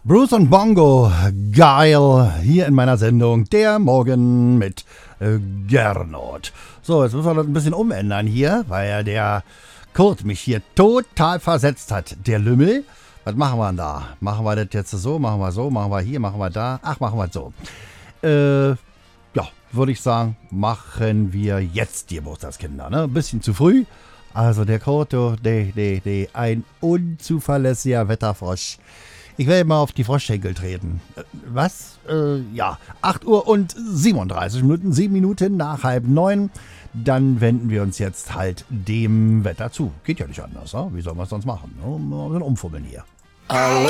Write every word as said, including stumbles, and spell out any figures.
Bruce und Bongo, geil, hier in meiner Sendung, der Morgen mit äh, Gernot. So, jetzt müssen wir das ein bisschen umändern hier, weil der Kurt mich hier total versetzt hat. Der Lümmel, was machen wir denn da? Machen wir das jetzt so, machen wir so, machen wir hier, machen wir da? Ach, machen wir so. Äh, ja, würde ich sagen, machen wir jetzt die Geburtstagskinder, ne? Ein bisschen zu früh. Also der Kurt, der, der, der, ein unzuverlässiger Wetterfrosch. Ich werde mal auf die Froschschenkel treten. Äh, was? Äh, ja, acht Uhr und siebenunddreißig Minuten, sieben Minuten nach halb neun. Dann wenden wir uns jetzt halt dem Wetter zu. Geht ja nicht anders, ne? Wie soll man es sonst machen? Ne? Mal ein bisschen umfummeln hier. Alle